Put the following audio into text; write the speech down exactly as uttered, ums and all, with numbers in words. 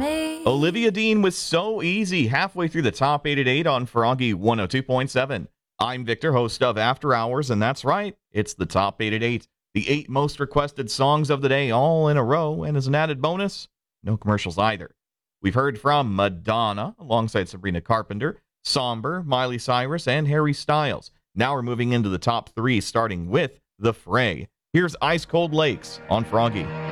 me. Olivia Dean was So Easy, halfway through the top eight at eight on Froggy one oh two point seven. I'm Victor, host of After Hours, and that's right, it's the top eight at eight. The eight most requested songs of the day all in a row, and as an added bonus, no commercials either. We've heard from Madonna alongside Sabrina Carpenter, Somber, Miley Cyrus, and Harry Styles. Now we're moving into the top three, starting with The Fray. Here's Ice Cold Lakes on Froggy.